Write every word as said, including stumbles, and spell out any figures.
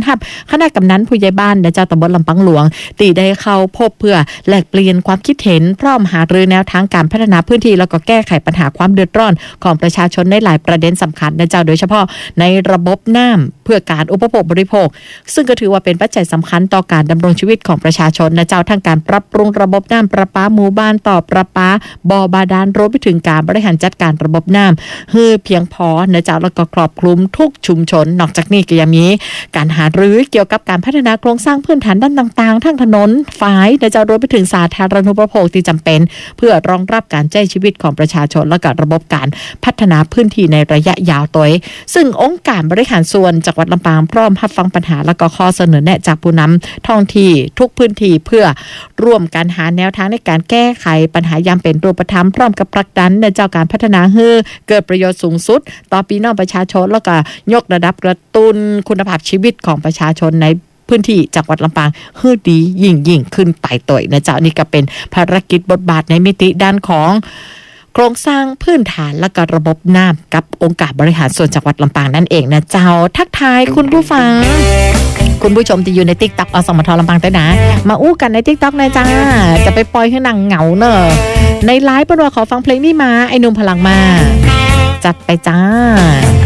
ทับคณะกำนันผู้ใหญ่บ้านและเจ้าตำบลลำปางหลวงตีได้เข้าพบเพื่อแลกเปลี่ยนความคิดเห็นพร้อมหารือแนวทางการพัฒนาพื้นที่แล้วก็แก้ไขปัญหาความเดือดร้อนของประชาชนในหลายประเด็นสำคัญนะเจ้าโดยเฉพาะในระบบน้ำเพื่อการอุปโภคบริโภคซึ่งก็ถือว่าเป็นปัจจัยสำคัญต่อการดำรงชีวิตของประชาชนนะเจ้าทั้งการปรับปรุงระบบน้ำประปาหมู่บ้านต่อประปาบ่อบาดาลรวมไปถึงการบริหารจัดการระบบน้ำให้เพียงพอนะเจ้าแล้วก็ครอบคลุมทุกชุมชนนอกจากนี้ก็ยังมีการหารือเกี่ยวกับการพัฒนาโครงสร้างพื้นฐานด้านต่างๆทั้งถนนฝายนะเจ้ารวมไปถึงสาธารณูปโภคที่จำเป็นเพื่อรองรับการใช้ชีวิตของประชาชนและก็ระบบการพัฒนาพื้นที่ในระยะยาวตัวซึ่งองค์การบริหารส่วนจังหวัดลำปางพร้อมรับฟังปัญหาและก็ข้อเสนอแนะจากผู้นำท้องที่ทุกพื้นที่เพื่อร่วมกันหาแนวทางในการแก้ไขปัญหายามเป็นรูปธรรมพร้อมกับผลักดันในเจ้าการพัฒนาให้เกิดประโยชน์สูงสุดต่อพี่น้องประชาชนแล้วก็ยกระดับกระตุ้นคุณภาพชีวิตของประชาชนในพื้นที่จังหวัดลำปางให้ดียิ่งยิ่งขึ้นไปต่อยนะเจ้านี่ก็เป็นภารกิจบทบาทในมิติด้านของโครงสร้างพื้นฐานและก็ระบบน้ำกับองค์การบริหารส่วนจังหวัดลำปางนั่นเองนะเจ้าทักทายคุณผู้ฟังคุณผู้ชมที่อยู่ใน TikTok อสมทลำปางด้วยนะมาอู้กันใน TikTok นะจ้าจะไปปล่อยให้หนังเหงาเนอะในไลฟ์เปิ้ลว่าขอฟังเพลงนี้มาไอ้หนุ่มพลังมาจัดไปจ้า